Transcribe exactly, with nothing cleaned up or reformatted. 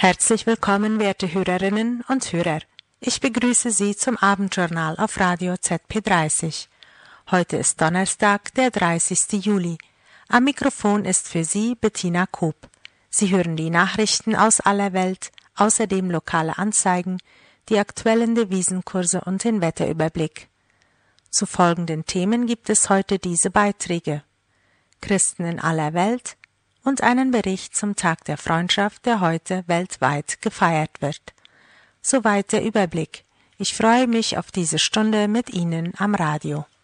Herzlich willkommen, werte Hörerinnen und Hörer. Ich begrüße Sie zum Abendjournal auf Radio Z P dreißig. Heute ist Donnerstag, der dreißigsten Juli. Am Mikrofon ist für Sie Bettina Koop. Sie hören die Nachrichten aus aller Welt, außerdem lokale Anzeigen, die aktuellen Devisenkurse und den Wetterüberblick. Zu folgenden Themen gibt es heute diese Beiträge: Christen in aller Welt und einen Bericht zum Tag der Freundschaft, der heute weltweit gefeiert wird. Soweit der Überblick. Ich freue mich auf diese Stunde mit Ihnen am Radio.